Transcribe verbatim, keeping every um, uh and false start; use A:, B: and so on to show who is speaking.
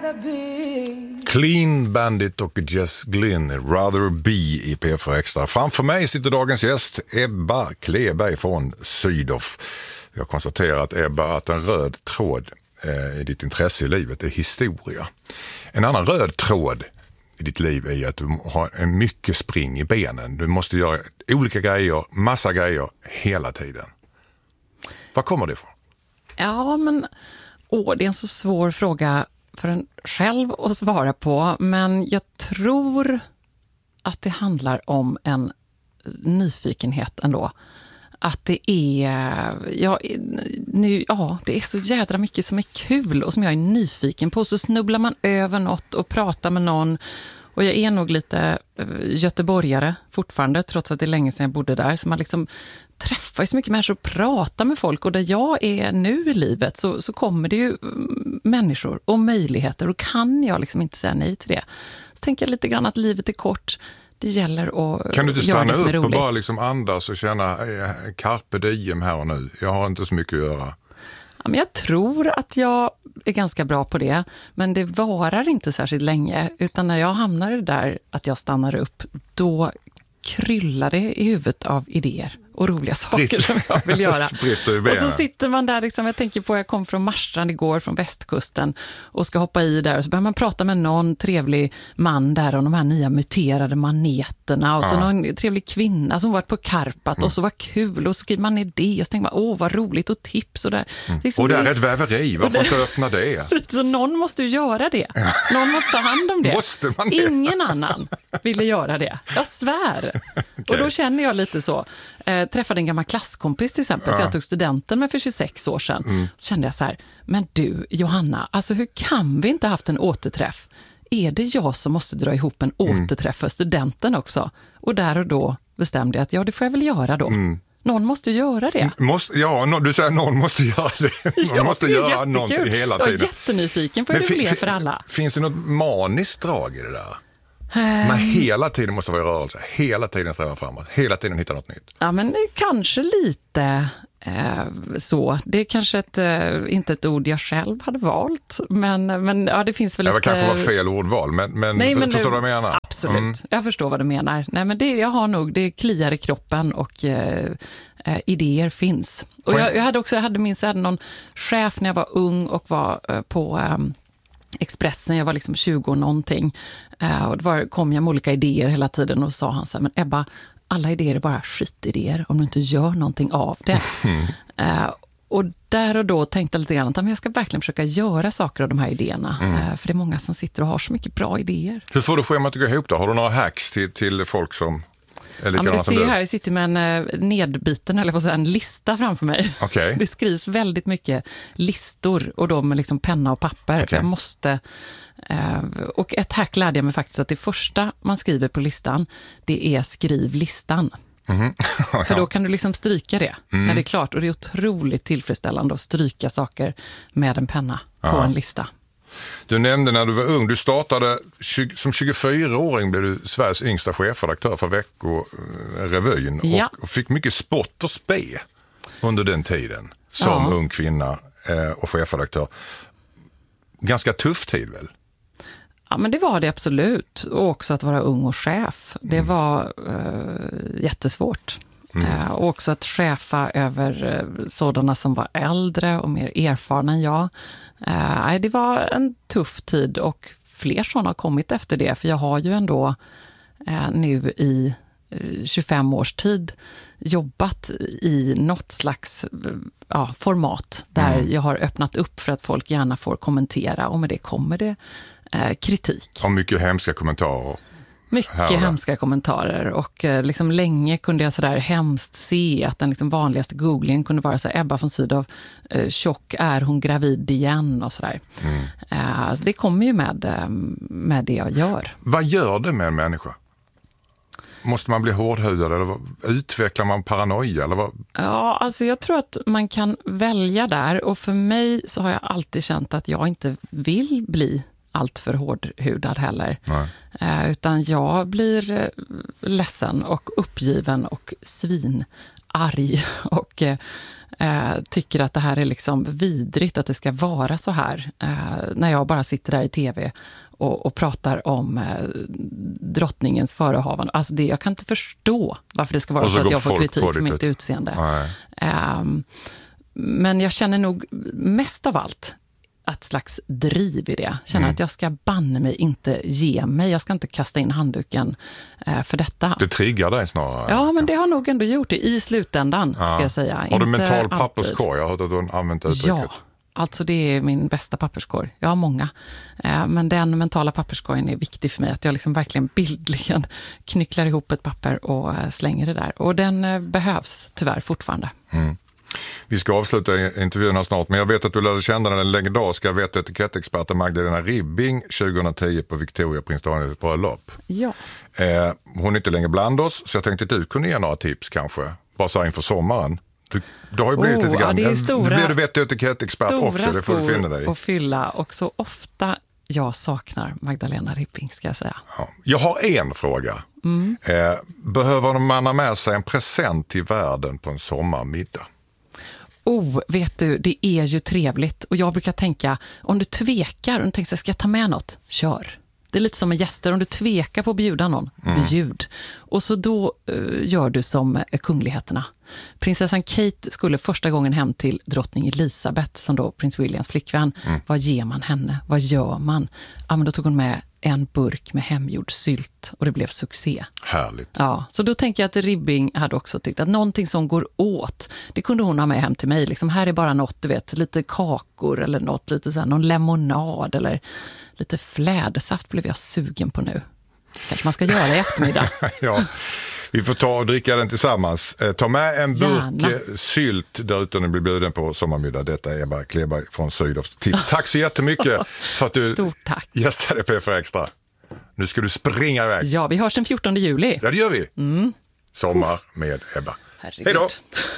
A: Clean Bandit och Jess Glynn, Rather Be i P fyra Extra. Framför mig sitter dagens gäst Ebba Kleberg från Sydow. Jag har konstaterat, Ebba, att en röd tråd eh, i ditt intresse i livet är historia. En annan röd tråd i ditt liv är att du har en mycket spring i benen. Du måste göra olika grejer, massa grejer hela tiden. Var kommer det ifrån?
B: Ja, men åh, det är en så svår fråga för en själv att svara på. Men jag tror att det handlar om en nyfikenhet ändå. Att det är, ja, nu, ja, det är så jädra mycket som är kul och som jag är nyfiken på. Så snubblar man över något och pratar med någon. Och jag är nog lite göteborgare fortfarande, trots att det är länge sedan jag bodde där. Så man liksom träffar ju så mycket människor och pratar med folk. Och där jag är nu i livet så, så kommer det ju människor och möjligheter. Och kan jag liksom inte säga nej till det. Så tänker jag lite grann att livet är kort. Det gäller att
A: Kan du inte stanna upp
B: roligt.
A: och bara liksom andas och känna eh, carpe diem här och nu? Jag har inte så mycket att göra.
B: Ja, men jag tror att jag är ganska bra på det. Men det varar inte särskilt länge. Utan när jag hamnar där att jag stannar upp, då kryllar det i huvudet av idéer och roliga saker Britt. som jag vill göra. Och så sitter man där, liksom, jag tänker på, jag kom från Marstrand igår från västkusten och ska hoppa i där och så börjar man prata med någon trevlig man där om de här nya muterade maneterna och så ja. någon trevlig kvinna som varit på Karpat mm. och så var kul och så skriver man ner det och så tänker man, åh vad roligt och tips och där.
A: Mm. Liksom och det är ett väveri, varför inte öppna det?
B: Så någon måste ju göra det. Någon måste ta hand om det.
A: Måste man det?
B: Ingen annan ville göra det. Jag svär. Okay. Och då känner jag lite så. Eh, träffade en gammal klasskompis till exempel, ja. så jag tog studenten med för tjugosex år sedan. Mm. Så kände jag så här, men du Johanna, alltså hur kan vi inte haft en återträff? Är det jag som måste dra ihop en mm. återträff för studenten också? Och där och då bestämde jag att ja, det får jag väl göra då. Mm. Någon måste göra det.
A: Måste, ja, no, du säger någon måste göra det. Någon
B: ja,
A: måste
B: det är
A: göra någonting hela tiden.
B: Jag är jättenyfiken på hur det blir för alla.
A: Finns det något maniskt drag i det där? Man hela tiden måste vara i rörelse, hela tiden sträva framåt, hela tiden hitta något nytt.
B: Ja, men kanske lite eh, så. Det är kanske ett, eh, inte ett ord jag själv hade valt, men, men ja, det finns väl
A: det
B: ett...
A: Det kanske var fel ordval, men, men,
B: nej, men
A: förstår du vad jag menar?
B: Absolut, mm. jag förstår vad du menar. Nej, men det, jag har nog, det kliar i kroppen och eh, eh, idéer finns. Och jag, jag hade också, jag hade minst jag hade någon chef när jag var ung och var eh, på... Eh, Expressen, jag var liksom tjugo och någonting uh, och det var, kom jag med olika idéer hela tiden och sa han så här, men Ebba, alla idéer är bara skitidéer om du inte gör någonting av det. Mm. Uh, och där och då tänkte jag lite grann att jag ska verkligen försöka göra saker av de här idéerna. Mm. Uh, för det är många som sitter och har så mycket bra idéer.
A: Hur får du schemat att gå ihop då? Har du några hacks till, till folk som...
B: Ja, men du ser här, jag sitter med en uh, nedbiten, eller på så här, en lista framför mig.
A: Okay.
B: Det skrivs väldigt mycket listor och då med liksom penna och papper. Okay. Jag måste, uh, och ett hack lärde jag mig faktiskt att det första man skriver på listan, det är skriv listan. Mm. ja. För då kan du liksom stryka det mm. när det är klart. Och det är otroligt tillfredsställande att stryka saker med en penna ja. på en lista.
A: Du nämnde när du var ung, du startade som tjugofyraåring, blev du Sveriges yngsta chefredaktör för Veckorevyn
B: ja.
A: och, och fick mycket spott och spe under den tiden som ja. ung kvinna eh, och chefredaktör. Ganska tuff tid väl?
B: Ja, men det var det absolut. Och också att vara ung och chef. Det mm. var eh, jättesvårt. Mm. Eh, och också att chefa över eh, sådana som var äldre och mer erfarna än jag. Eh, det var en tuff tid och fler sådana har kommit efter det. För jag har ju ändå eh, nu i eh, tjugofem års tid jobbat i något slags eh, ja, format där mm. jag har öppnat upp för att folk gärna får kommentera. Och med det kommer det eh, kritik.
A: Och mycket hemska kommentarer.
B: Mycket hemska kommentarer och eh, liksom länge kunde jag sådär hemskt se att den liksom vanligaste googlingen kunde vara så här, Ebba von Sydow, eh, tjock, är hon gravid igen och sådär. Mm. Eh, så det kommer ju med, eh, med det jag gör.
A: Vad gör det med en människa? Måste man bli hårdhudad eller vad, utvecklar man paranoia? Eller vad?
B: Ja, alltså jag tror att man kan välja där och för mig så har jag alltid känt att jag inte vill bli allt för hårdhudad heller. Eh, utan jag blir eh, ledsen och uppgiven och svinarg arg och eh, tycker att det här är liksom vidrigt att det ska vara så här. Eh, när jag bara sitter där i tv och, och pratar om eh, drottningens förehavande. Alltså det, jag kan inte förstå varför det ska vara så, så att jag får kritik för mitt utseende. Eh, men jag känner nog mest av allt ett slags driv i det. Känner mm. att jag ska banne mig inte ge mig. Jag ska inte kasta in handduken eh, för detta.
A: Det triggar dig snarare.
B: Ja, men det har nog ändå gjort det i slutändan, ja. ska jag säga.
A: Har du inte mental papperskorg? Jag har hört att du har använt uttrycket.
B: Ja, alltså det är min bästa papperskorg. Jag har många. Eh, men den mentala papperskorgen är viktig för mig. Att jag liksom verkligen bildligen knycklar ihop ett papper och eh, slänger det där. Och den eh, behövs tyvärr fortfarande.
A: Mm. Vi ska avsluta intervjun snart, men jag vet att du lärde känna den legendariska vett- och etikettexperten Magdalena Ribbing tjugohundratio på Victoria Prins Daniels bröllop.
B: Ja.
A: Eh, hon är inte längre bland oss, så jag tänkte att du kunde ge några tips kanske. Bara så inför sommaren. Du, du har ju blivit oh, lite grann.
B: Ja, det är stora,
A: nu blir du vett- och etikettexpert också, det får du finna dig.
B: Stora att fylla, och så ofta jag saknar Magdalena Ribbing, ska jag säga.
A: Ja. Jag har en fråga.
B: Mm.
A: Eh, behöver man ha med sig en present till världen på en sommarmiddag?
B: Oh, vet du, det är ju trevligt. Och jag brukar tänka, om du tvekar och tänker, ska jag ta med något? Kör. Det är lite som med gäster, om du tvekar på att bjuda någon, mm. bjud. Och så då uh, gör du som uh, kungligheterna. Prinsessan Kate skulle första gången hem till drottning Elizabeth, som då prins Williams flickvän. Mm. Vad ger man henne? Vad gör man? Ja, men då tog hon med en burk med hemgjord sylt och det blev succé.
A: Härligt.
B: Ja, så då tänker jag att Ribbing hade också tyckt att någonting som går åt, det kunde hon ha med hem till mig. Liksom, här är bara något, du vet, lite kakor eller något, lite så här, någon lemonad eller lite flädersaft blev jag sugen på nu. Kanske man ska göra i eftermiddag.
A: Ja, vi får ta och dricka den tillsammans. Ta med en burk Gärna. sylt där ute när du blir bjuden på sommarmiddag. Detta är Ebba Kleberg från Sydow Tips. Tack så jättemycket för att du
B: Stort tack.
A: gästade P F Extra. Nu ska du springa iväg.
B: Ja, vi hörs den fjortonde juli.
A: Ja, det gör vi.
B: Mm.
A: Sommar med Ebba.
B: Herregud.
A: Hej då!